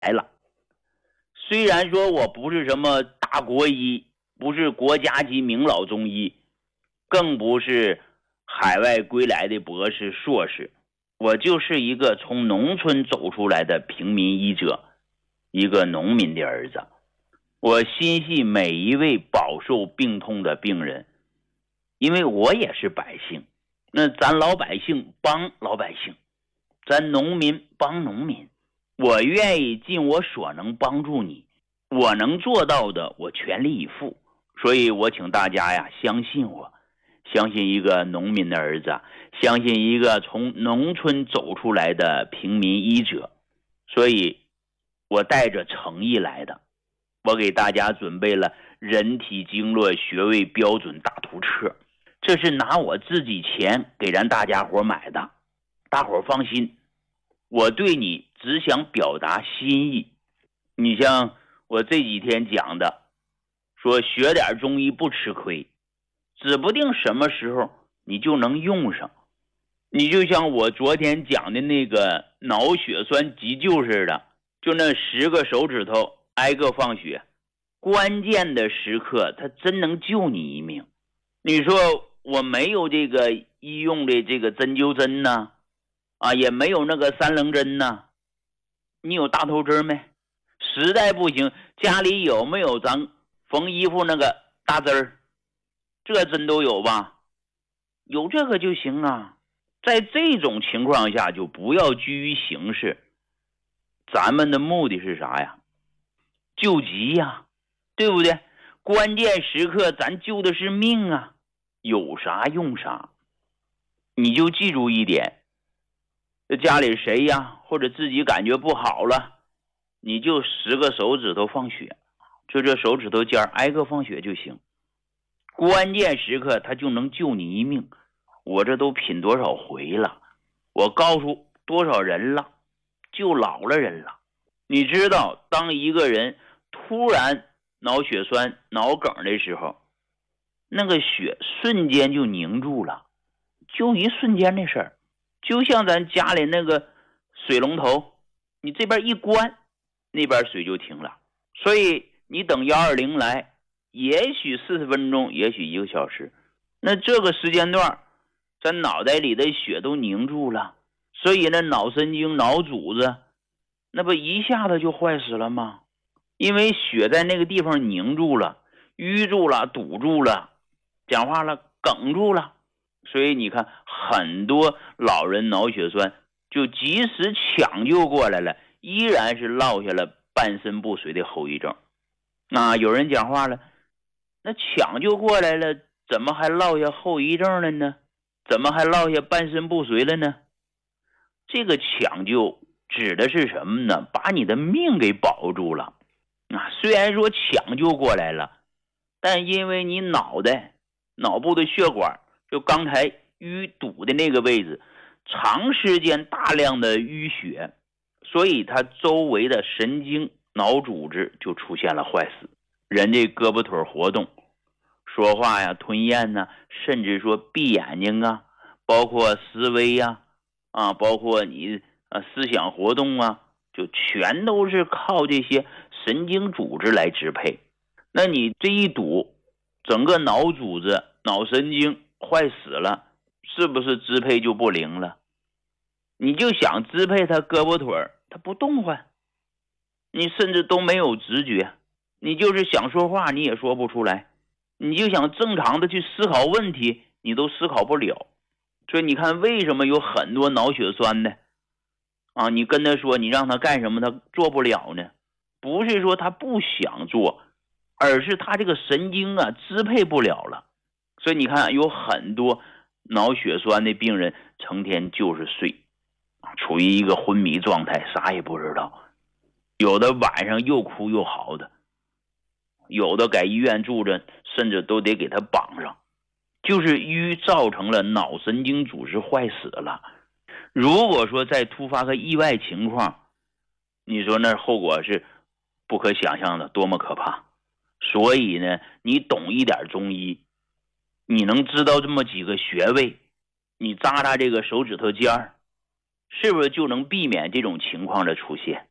来了。虽然说我不是什么大国医，不是国家级名老中医，更不是海外归来的博士硕士，我就是一个从农村走出来的平民医者，一个农民的儿子。我心系每一位饱受病痛的病人，因为我也是百姓。那咱老百姓帮老百姓，咱农民帮农民，我愿意尽我所能帮助你，我能做到的我全力以赴。所以我请大家呀，相信我，相信一个农民的儿子，相信一个从农村走出来的平民医者。所以我带着诚意来的，我给大家准备了人体经络穴位标准大图册，这是拿我自己钱给咱大家伙买的，大伙放心，我对你只想表达心意。你像我这几天讲的，说学点中医不吃亏，指不定什么时候你就能用上。你就像我昨天讲的那个脑血栓急救似的，就那10个手指头挨个放血，关键的时刻它真能救你一命。你说我没有这个医用的这个针灸针呢，也没有那个3棱针呢，你有大头针没？实在不行，家里有没有咱缝衣服那个大针儿？这针都有吧？有这个就行啊。在这种情况下就不要拘于形式，咱们的目的是啥呀？救急呀，对不对？关键时刻咱救的是命啊，有啥用啥。你就记住一点，家里谁呀，或者自己感觉不好了，你就10个手指头放血，就这手指头尖挨个放血就行。关键时刻它就能救你一命。我这都品多少回了，我告诉多少人了，救老了人了。你知道当一个人突然脑血栓脑梗的时候，那个血瞬间就凝住了，就一瞬间的事儿。就像咱家里那个水龙头，你这边一关，那边水就停了。所以你等120来，也许40分钟，也许1个小时，那这个时间段咱脑袋里的血都凝住了，所以那脑神经脑组织那不一下子就坏死了吗？因为血在那个地方凝住了，淤住了，堵住了，讲话了，梗住了。所以你看很多老人脑血栓就即使抢救过来了，依然是落下了半身不遂的后遗症。那有人讲话了，那抢救过来了怎么还落下后遗症了呢？怎么还落下半身不遂了呢？这个抢救指的是什么呢？把你的命给保住了。虽然说抢救过来了，但因为你脑部的血管，就刚才淤堵的那个位置，长时间大量的淤血，所以它周围的神经脑组织就出现了坏死。人这胳膊腿活动，说话呀，吞咽呐，甚至说闭眼睛啊，包括思维呀，包括你思想活动啊，就全都是靠这些神经组织来支配。那你这一堵，整个脑组织脑神经坏死了，是不是支配就不灵了？你就想支配他胳膊腿，他不动唤，你甚至都没有直觉，你就是想说话你也说不出来，你就想正常的去思考问题，你都思考不了。所以你看为什么有很多脑血栓的你跟他说你让他干什么他做不了呢？不是说他不想做，而是他这个神经支配不了了。所以你看有很多脑血栓的病人成天就是睡，处于一个昏迷状态，啥也不知道。有的晚上又哭又嚎的，有的在医院住着，甚至都得给他绑上，就是淤造成了脑神经组织坏死了。如果说再突发个意外情况，你说那后果是不可想象的，多么可怕。所以呢，你懂一点中医，你能知道这么几个穴位，你扎这个手指头尖儿，是不是就能避免这种情况的出现？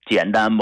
简单不？